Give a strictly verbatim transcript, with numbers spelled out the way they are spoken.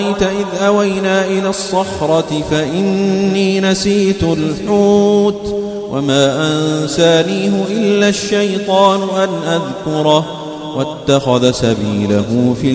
إذ أوينا إلى الصخرة فإني نسيت الحوت وما أنسانيه إلا الشيطان أن أذكره واتخذ سبيله في